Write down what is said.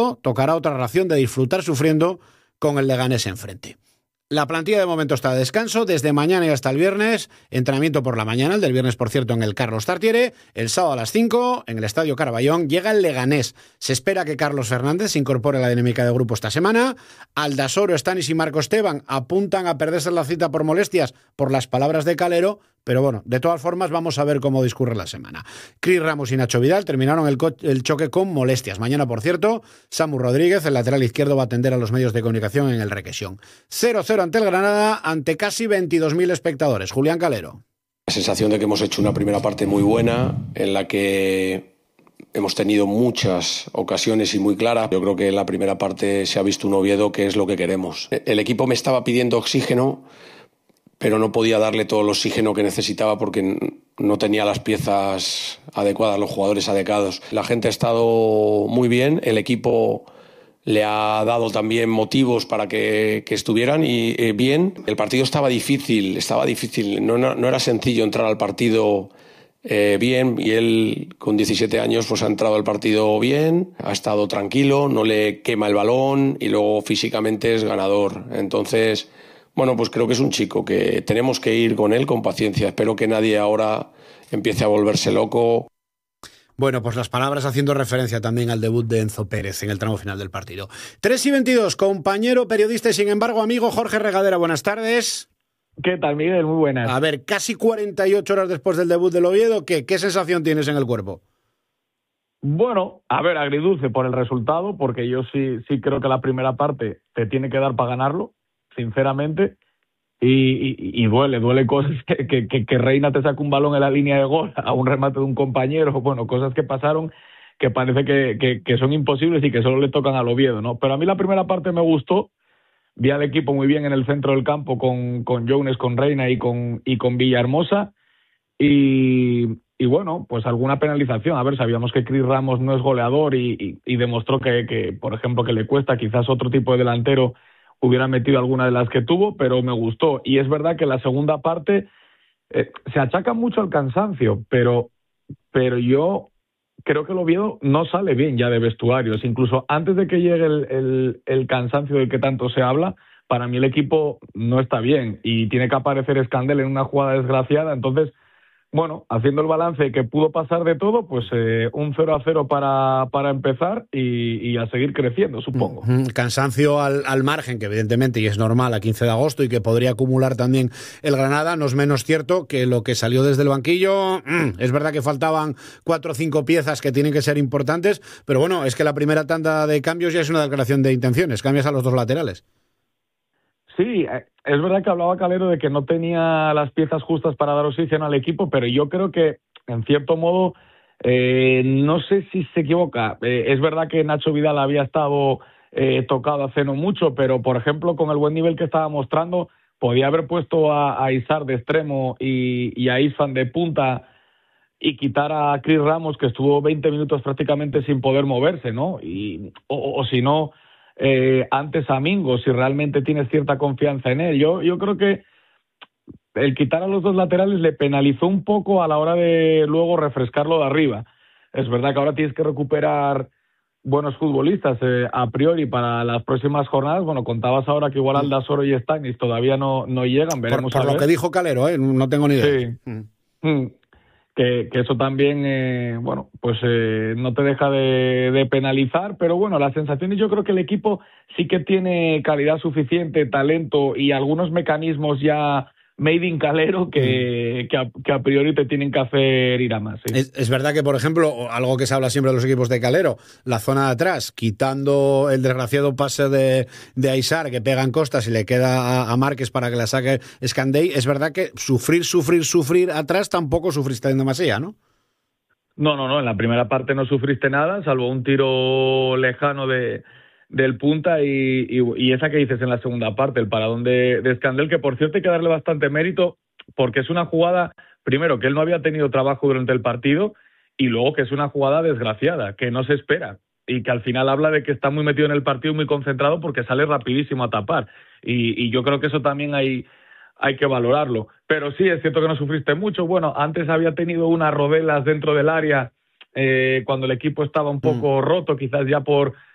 sábado tocará otra ración de disfrutar sufriendo con el Leganés enfrente. La plantilla de momento está de descanso desde mañana y hasta el viernes. Entrenamiento por la mañana, el del viernes, por cierto, en el Carlos Tartiere. El sábado a las 5, en el Estadio Caraballón, llega el Leganés. Se espera que Carlos Fernández se incorpore a la dinámica de grupo esta semana. Aldasoro, Stanis y Marco Esteban apuntan a perderse la cita por molestias, por las palabras de Calero. Pero bueno, de todas formas vamos a ver cómo discurre la semana. Cris Ramos y Nacho Vidal terminaron el choque con molestias. Mañana, por cierto, Samu Rodríguez, el lateral izquierdo, va a atender a los medios de comunicación en el Requesión. 0-0 ante el Granada, ante casi 22.000 espectadores. Julián Calero. La sensación de que hemos hecho una primera parte muy buena, en la que hemos tenido muchas ocasiones y muy claras. Yo creo que en la primera parte se ha visto un Oviedo que es lo que queremos. El equipo me estaba pidiendo oxígeno, pero no podía darle todo el oxígeno que necesitaba porque no tenía las piezas adecuadas, los jugadores adecuados. La gente ha estado muy bien, el equipo le ha dado también motivos para que estuvieran y bien. El partido estaba difícil, no era sencillo entrar al partido bien, y él con 17 años pues ha entrado al partido bien, ha estado tranquilo, no le quema el balón y luego físicamente es ganador. Entonces, bueno, pues creo que es un chico que tenemos que ir con él con paciencia. Espero que nadie ahora empiece a volverse loco. Bueno, pues las palabras haciendo referencia también al debut de Enzo Pérez en el tramo final del partido. 3:22, compañero, periodista y sin embargo amigo Jorge Regadera, buenas tardes. ¿Qué tal, Miguel? Muy buenas. A ver, casi 48 horas después del debut del Oviedo, ¿qué sensación tienes en el cuerpo? Bueno, a ver, agridulce por el resultado, porque yo sí creo que la primera parte te tiene que dar para ganarlo, sinceramente, y duele cosas que Reina te saca un balón en la línea de gol a un remate de un compañero, bueno, cosas que pasaron que parece que son imposibles y que solo le tocan al Oviedo, ¿no? Pero a mí la primera parte me gustó, vi al equipo muy bien en el centro del campo con Jones, con Reina y con Villahermosa, y bueno, pues alguna penalización. A ver, sabíamos que Cris Ramos no es goleador y demostró que, por ejemplo, que le cuesta, quizás otro tipo de delantero hubiera metido alguna de las que tuvo, pero me gustó. Y es verdad que la segunda parte se achaca mucho al cansancio, pero yo creo que el Oviedo no sale bien ya de vestuarios. Incluso antes de que llegue el cansancio del que tanto se habla, para mí el equipo no está bien y tiene que aparecer Escandel en una jugada desgraciada. Entonces, bueno, haciendo el balance que pudo pasar de todo, pues un 0-0 para empezar y a seguir creciendo, supongo. Cansancio al margen, que evidentemente, y es normal, a 15 de agosto, y que podría acumular también el Granada. No es menos cierto que lo que salió desde el banquillo, es verdad que faltaban 4 o 5 piezas que tienen que ser importantes, pero bueno, es que la primera tanda de cambios ya es una declaración de intenciones, cambias a los dos laterales. Sí, es verdad que hablaba Calero de que no tenía las piezas justas para dar oxígeno al equipo, pero yo creo que, en cierto modo, no sé si se equivoca. Es verdad que Nacho Vidal había estado tocado hace no mucho, pero, por ejemplo, con el buen nivel que estaba mostrando, podía haber puesto a Isar de extremo y a Isfan de punta y quitar a Cris Ramos, que estuvo 20 minutos prácticamente sin poder moverse, ¿no? O si no, antes a Mingo, si realmente tienes cierta confianza en él. Yo creo que el quitar a los dos laterales le penalizó un poco a la hora de luego refrescarlo de arriba. Es verdad que ahora tienes que recuperar buenos futbolistas a priori para las próximas jornadas. Bueno, contabas ahora que igual Aldasoro y Stanis todavía no llegan. Veremos por lo que dijo Calero, no tengo ni idea. Sí. Que eso también, bueno, pues no te deja de penalizar, pero bueno, las sensaciones, yo creo que el equipo sí que tiene calidad suficiente, talento y algunos mecanismos ya made in Calero que a priori te tienen que hacer ir a más. ¿Sí? Es verdad que, por ejemplo, algo que se habla siempre de los equipos de Calero, la zona de atrás, quitando el desgraciado pase de Aisar que pega en Costas y le queda a Márquez para que la saque Escandell, es verdad que sufrir atrás tampoco sufriste demasiado, ¿no? No, en la primera parte no sufriste nada, salvo un tiro lejano del punta y esa que dices en la segunda parte, el paradón de Escandell, que por cierto hay que darle bastante mérito porque es una jugada, primero, que él no había tenido trabajo durante el partido y luego que es una jugada desgraciada, que no se espera y que al final habla de que está muy metido en el partido, muy concentrado porque sale rapidísimo a tapar y yo creo que eso también hay que valorarlo. Pero sí, es cierto que no sufriste mucho. Bueno, antes había tenido unas rodelas dentro del área cuando el equipo estaba un poco roto, quizás ya por